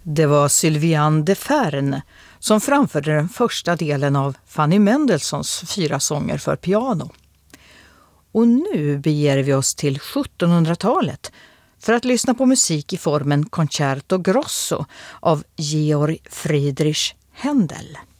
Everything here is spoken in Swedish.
Det var Sylviane de Ferne som framförde den första delen av Fanny Mendelssohns 4 sånger för piano. Och nu beger vi oss till 1700-talet för att lyssna på musik i formen concerto grosso av Georg Friedrich Händel.